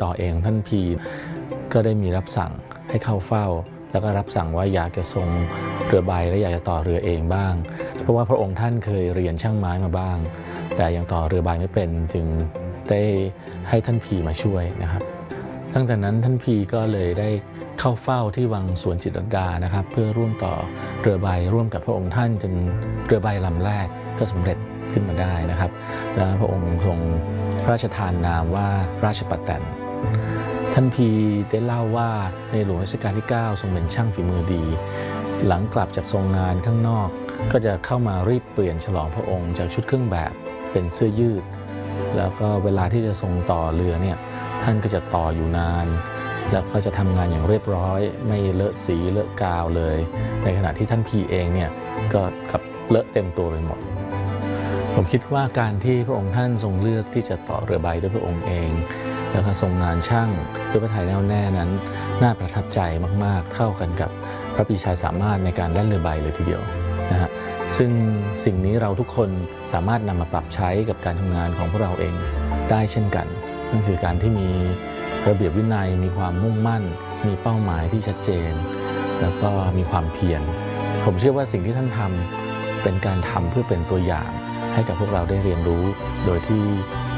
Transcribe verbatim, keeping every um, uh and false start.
ต่อเองท่านพีก็ได้มีรับสั่งให้เข้าเฝ้าแล้วก็รับสั่งว่าอยากจะทรงเรือใบและอยากจะต่อเรือเองบ้างเพราะว่าพระองค์ท่านเคยเรียนช่างไม้มาบ้างแต่ยังต่อเรือใบไม่เป็นจึงได้ให้ท่านพีมาช่วยนะครับตั้งแต่นั้นท่านพีก็เลยได้เข้าเฝ้าที่วังสวนจิตรลดานะครับเพื่อร่วมต่อเรือใบร่วมกับพระองค์ท่านจนเรือใบลำแรกก็สำเร็จขึ้นมาได้นะครับและพระองค์ทรงพระราชทานนามว่าราชปัตแตนท่านพีได้เล่าว่าในหลวงรัชกาลที่เก้าทรงเป็นช่างฝีมือดีหลังกลับจากทรงงานข้างนอกก็จะเข้ามารีบเปลี่ยนฉลองพระองค์จากชุดเครื่องแบบเป็นเสื้อยืดแล้วก็เวลาที่จะทรงต่อเรือเนี่ยท่านก็จะต่ออยู่นานแล้วก็จะทำงานอย่างเรียบร้อยไม่เลอะสีเลอะกาวเลยในขณะที่ท่านพีเองเนี่ยก็กับเลอะเต็มตัวไปหมดผมคิดว่าการที่พระองค์ท่านทรงเลือกที่จะต่อเรือใบด้วยพระองค์เองแล้วก็ทรงงานช่างด้วยพระทัยแน่วแน่นั้นน่าประทับใจมากๆเท่ากันกับพระปรีชาสามารถในการแล่นเรือใบเลยทีเดียวนะฮะซึ่งสิ่งนี้เราทุกคนสามารถนำมาปรับใช้กับการทำงานของพวกเราเองได้เช่นกันนั่นคือการที่มีระเบียบวินัยมีความมุ่งมั่นมีเป้าหมายที่ชัดเจนแล้วก็มีความเพียรผมเชื่อว่าสิ่งที่ท่านทำเป็นการทำเพื่อเป็นตัวอย่างให้กับพวกเราได้เรียนรู้โดยที่